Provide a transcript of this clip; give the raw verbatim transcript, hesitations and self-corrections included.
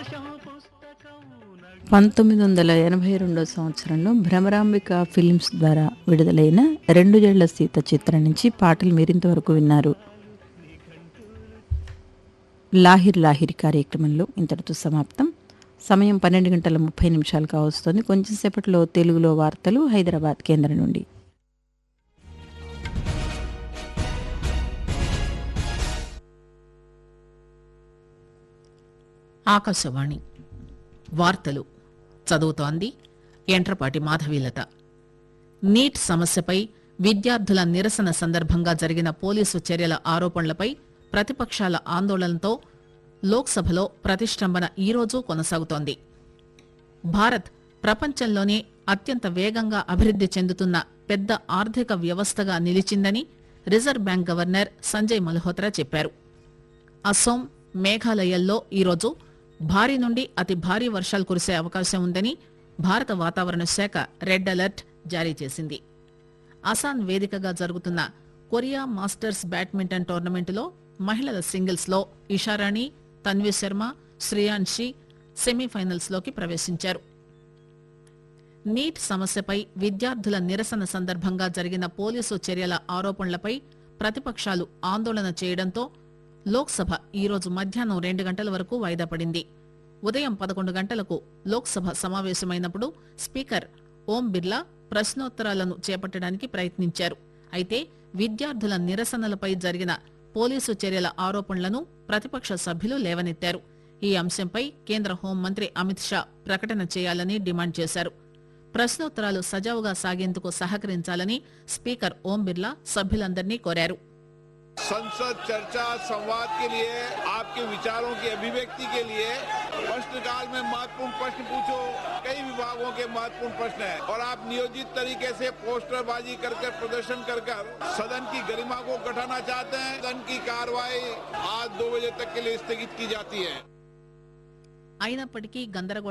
పంతొమ్మిది వందల ఎనభై రెండో సంవత్సరంలో భ్రమరాంబిక ఫిల్మ్స్ ద్వారా విడుదలైన రెండు జళ్ల సీత చిత్రం నుంచి పాటలు మీరింతవరకు విన్నారు. లాహిర్ లాహిర్ కార్యక్రమంలో ఇంతటితో సమాప్తం. సమయం పన్నెండు గంటల ముప్పై నిమిషాలు కావస్తుంది. కొంచెం సేపట్లో తెలుగులో వార్తలు హైదరాబాద్ కేంద్రం నుండి. ఆకాశవాణి వార్తలు చదువుతోంది ఎంట్రపాటి మాధవీలత. నీట్ సమస్యపై విద్యార్థుల నిరసన సందర్భంగా జరిగిన పోలీసు చర్యల ఆరోపణలపై ప్రతిపక్షాల ఆందోళనతో లోక్సభలో ప్రతిష్టంభన ఈరోజు కొనసాగుతోంది. భారత్ ప్రపంచంలోనే అత్యంత వేగంగా అభివృద్ది చెందుతున్న పెద్ద ఆర్థిక వ్యవస్థగా నిలిచిందని reserve bank governor Sanjay Malhotra చెప్పారు. అస్సోం, మేఘాలయల్లో ఈరోజు భారీ నుండి అతి భారీ వర్షాలు కురిసే అవకాశం ఉందని భారత వాతావరణ శాఖ రెడ్ అలర్ట్ జారీ చేసింది. అసాన్ వేదికగా జరుగుతున్న కొరియా మాస్టర్స్ బ్యాడ్మింటన్ టోర్నమెంటులో మహిళల సింగిల్స్ లో ఇషారాణి, తన్వి శర్మ, శ్రేయాన్షి సెమీఫైనల్స్ లోకి ప్రవేశించారు. నీట్ సమస్యపై విద్యార్థుల నిరసన సందర్భంగా జరిగిన పోలీసు చర్యల ఆరోపణలపై ప్రతిపక్షాలు ఆందోళన చేయడంతో లోక్సభ ఈరోజు మధ్యాహ్నం రెండు గంటల వరకు వాయిదా పడింది. ఉదయం పదకొండు గంటలకు లోక్సభ సమావేశమైనప్పుడు స్పీకర్ ఓం బిర్లా ప్రశ్నోత్తరాలను చేపట్టడానికి ప్రయత్నించారు. అయితే విద్యార్థుల నిరసనలపై జరిగిన పోలీసు చర్యల ఆరోపణలను ప్రతిపక్ష సభ్యులు లేవనెత్తారు. ఈ అంశంపై కేంద్ర హోంమంత్రి అమిత్ షా ప్రకటన చేయాలని డిమాండ్ చేశారు. ప్రశ్నోత్తరాలు సజావుగా సాగేందుకు సహకరించాలని స్పీకర్ ఓం బిర్లా సభ్యులందరినీ కోరారు. संसद चर्चा संवाद के लिए, आपके विचारों की अभिव्यक्ति के लिए प्रश्नकाल में महत्वपूर्ण प्रश्न पूछो. कई विभागों के महत्वपूर्ण प्रश्न हैं और आप नियोजित तरीके से पोस्टरबाजी करके प्रदर्शन कर कर सदन की गरिमा को घटाना चाहते हैं. सदन की कार्रवाई आज दो बजे तक के लिए स्थगित की जाती है. అయినప్పటికీ గందరగోళ